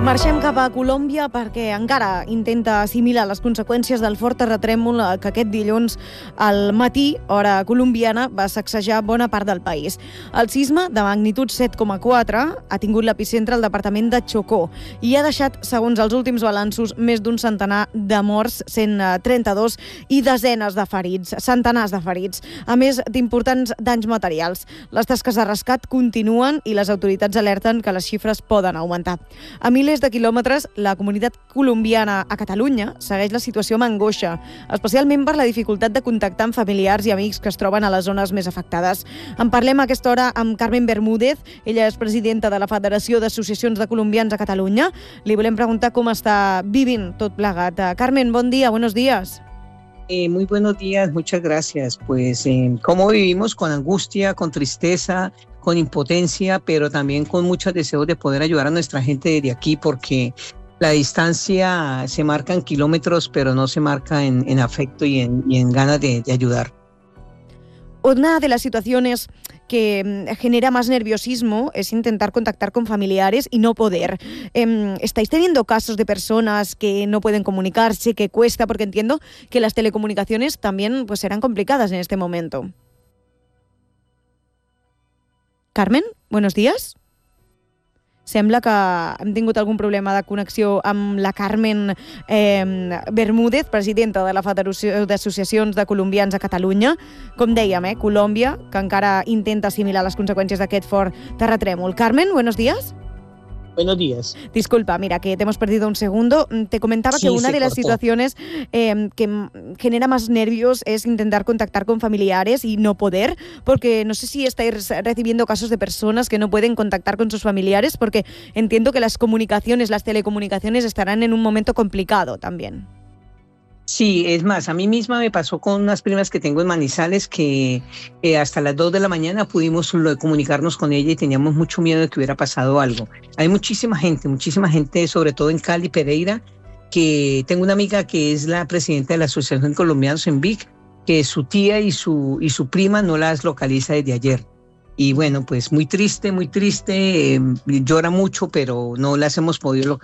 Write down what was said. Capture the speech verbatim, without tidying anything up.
Marxem cap a Colòmbia perquè encara intenta assimilar les conseqüències del fort terratrèmol que aquest dilluns al matí, hora colombiana, va sacsejar bona part del país. El sisme, de magnitud set coma quatre, ha tingut l'epicentre al departament de Chocó i ha deixat, segons els últims balanços, més d'un centenar de morts, cent trenta-dos, i desenes de ferits, centenars de ferits, a més d'importants danys materials. Les tasques de rescat continuen i les autoritats alerten que les xifres poden augmentar. A milers de quilòmetres, la comunitat colombiana a Catalunya segueix la situació amb angoixa, especialment per la dificultat de contactar amb familiars i amics que es troben a les zones més afectades. En parlem a aquesta hora amb Carmen Bermúdez. Ella és presidenta de la Federació d'Associacions de Colombians a Catalunya. Li volem preguntar com està vivint tot plegat. Carmen, bon dia, buenos días. Eh, muy buenos días, muchas gracias. Pues, eh, ¿cómo vivimos? Con angustia, con tristeza, con impotencia, pero también con muchos deseos de poder ayudar a nuestra gente desde aquí, porque la distancia se marca en kilómetros, pero no se marca en, en afecto y en, y en ganas de, de ayudar. Una de las situaciones que genera más nerviosismo es intentar contactar con familiares y no poder. Eh, ¿Estáis teniendo casos de personas que no pueden comunicarse, que cuesta? Porque entiendo que las telecomunicaciones también pues, serán complicadas en este momento. Carmen, buenos días. Sembla que hem tingut algun problema de connexió amb la Carmen eh, Bermúdez, presidenta de la Federació d'Associacions de Colombians a Catalunya. Com dèiem, eh, Colòmbia, que encara intenta assimilar les conseqüències d'aquest fort terratrèmol. Carmen, buenos días. Buenos días. Disculpa, mira, que te hemos perdido un segundo. Te comentaba sí, que una de las cortó. situaciones eh, que genera más nervios es intentar contactar con familiares y no poder, porque no sé si estáis recibiendo casos de personas que no pueden contactar con sus familiares, porque entiendo que las comunicaciones, las telecomunicaciones estarán en un momento complicado también. Sí, es más, a mí misma me pasó con unas primas que tengo en Manizales que eh, hasta las dos de la mañana pudimos comunicarnos con ella y teníamos mucho miedo de que hubiera pasado algo. Hay muchísima gente, muchísima gente, sobre todo en Cali, Pereira, que tengo una amiga que es la presidenta de la Asociación de Colombianos en Vic, que su tía y su, y su prima no las localiza desde ayer. Y bueno, pues muy triste, muy triste, eh, llora mucho, pero no las hemos podido localizar.